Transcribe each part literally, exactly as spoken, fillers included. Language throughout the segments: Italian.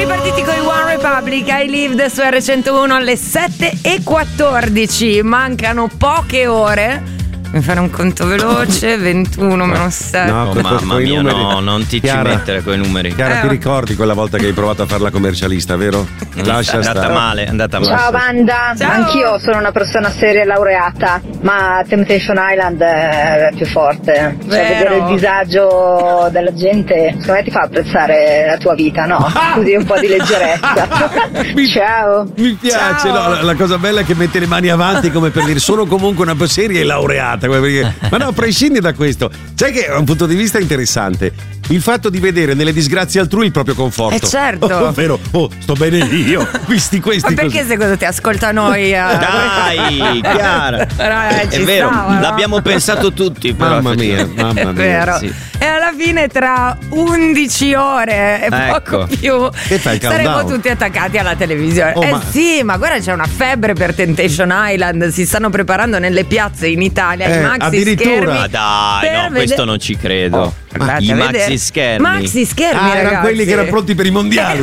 ripartiti con i One Republic, I Lived su erre centouno alle sette e quattordici. Mancano poche ore. Mi fare un conto veloce, ventuno meno sette. No, oh, mamma mia, numeri. no, non ti Chiara, ci mettere coi numeri. Chiara, eh, ti ricordi quella volta che hai provato a fare la commercialista, vero? Lascia è andata stare. male, è andata male. Ciao banda, Ciao. Anch'io sono una persona seria e laureata, ma Temptation Island è più forte. Cioè, vedere il disagio della gente, secondo me ti fa apprezzare la tua vita, no? Così un po' di leggerezza. mi, Ciao. Mi piace, no, la, la cosa bella è che mette le mani avanti come per dire sono comunque una seria e laureata. Perché, ma no, prescindi da questo. Sai che è un punto di vista interessante il fatto di vedere nelle disgrazie altrui il proprio conforto. Eh certo. Oh, vero, oh, sto bene io, visti questi. Ma perché così. Secondo te ascolta noi? Eh? Dai, Chiara. Però, eh, è vero, stava, no? l'abbiamo pensato tutti. Però, mamma mia, mamma mia. È vero. Sì. E alla fine tra undici ore e ecco. poco più che fai, saremo tutti attaccati alla televisione. Oh, eh ma... sì, ma guarda, c'è una febbre per Temptation Island. Si stanno preparando nelle piazze in Italia eh, i maxi addirittura. schermi. Ma dai, no, vede... questo non ci credo. Oh, ma I maxi schermi. Maxi schermi, ah, ragazzi. erano quelli che erano pronti per i mondiali.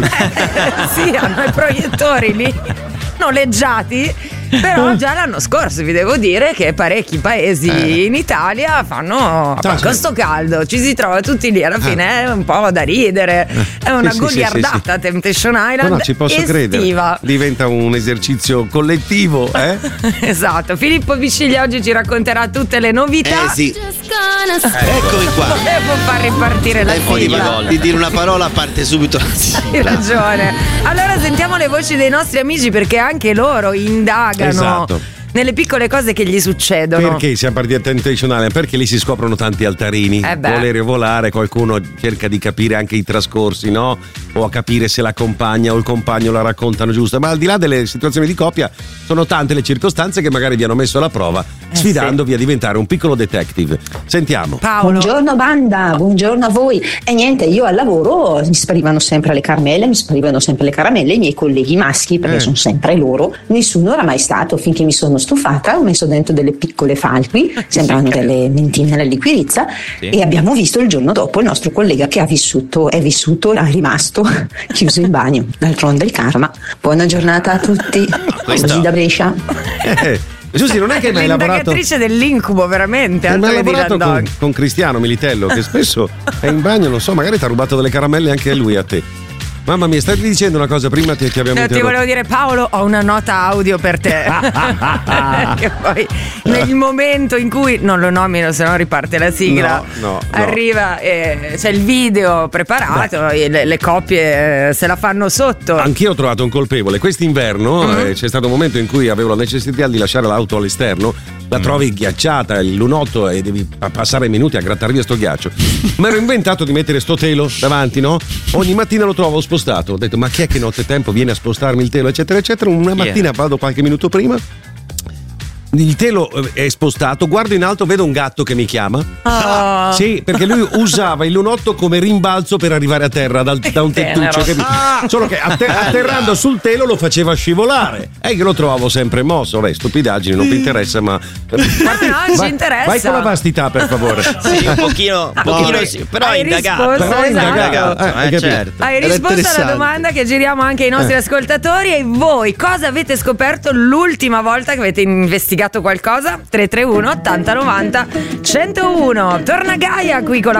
Sì, hanno i proiettori lì noleggiati. Però già l'anno scorso vi devo dire che parecchi paesi eh. in Italia fanno a questo caldo, ci si trova tutti lì, alla fine eh. è un po' da ridere, è una sì, goliardata sì, sì, sì. Temptation Island. No, no, ci posso estiva. credere, diventa un esercizio collettivo, eh? Esatto. Filippo Viciglia oggi ci racconterà tutte le novità. Eh sì. Eh, eccomi qua. Devo far ripartire la sigla. Di dire una parola parte subito la sigla. Hai ragione. Allora sentiamo le voci dei nostri amici, perché anche loro indagano esatto. nelle piccole cose che gli succedono. Perché siamo partiti a Temptation Island? Perché lì si scoprono tanti altarini. Eh volere o volare, qualcuno cerca di capire anche i trascorsi, no? O a capire se la compagna o il compagno la raccontano giusto. Ma al di là delle situazioni di coppia, sono tante le circostanze che magari vi hanno messo alla prova, eh sfidandovi sì. a diventare un piccolo detective. Sentiamo. Paolo. Buongiorno banda, buongiorno a voi. E niente, io al lavoro mi sparivano sempre le caramelle, mi sparivano sempre le caramelle, i miei colleghi maschi, perché Eh. sono sempre loro. Nessuno era mai stato, finché mi sono stufata, ho messo dentro delle piccole falqui, sembrano delle mentine alla liquirizia, Sì. e abbiamo visto il giorno dopo il nostro collega che ha vissuto, è vissuto, è rimasto chiuso in bagno. D'altronde il karma. Buona giornata a tutti. Questo- Così da Brescia. Eh, Giussi, non è che mi hai lavorato. L'indagatrice dell'incubo, veramente. Non hai Antonio Di lavorato con, Landoggi. con Cristiano Militello, che spesso è in bagno, non so, magari ti ha rubato delle caramelle anche lui a te. Mamma mia, stavi dicendo una cosa prima ti, ti abbiamo No, ti interrotto. volevo dire, Paolo, ho una nota audio per te. Che poi nel momento in cui non lo nomino, se no riparte la sigla. No, no, no. Arriva e c'è il video preparato, e le, le coppie eh, se la fanno sotto. Anch'io ho trovato un colpevole. Quest'inverno Mm-hmm. eh, c'è stato un momento in cui avevo la necessità di lasciare l'auto all'esterno. La trovi ghiacciata, il lunotto, e devi pa- passare minuti a grattare via sto ghiaccio. Mi ero inventato di mettere sto telo davanti, no? Ogni mattina lo trovo spostato. Ho detto, ma chi è che nottetempo viene a spostarmi il telo, eccetera, eccetera. Una mattina Yeah. vado qualche minuto prima. Il telo è spostato, guardo in alto, vedo un gatto che mi chiama. Oh. Sì, perché lui usava il lunotto come rimbalzo per arrivare a terra dal, da un tettuccio, capito? Solo che atter- atterrando sul telo lo faceva scivolare. E io lo trovavo sempre mosso. Vabbè, stupidaggini, non mi interessa, ma. no, ci vai, interessa. Vai con la vastità, per favore. Sì, un pochino, un pochino sì, però Hai indagato. risposto, Però esatto. indagato. Eh, Eh, hai capito? certo. Hai Era risposto alla interessante. domanda che giriamo anche ai nostri ascoltatori. E voi cosa avete scoperto l'ultima volta che avete investigato qualcosa? tre tre uno ottanta novanta centouno. Torna Gaia qui con la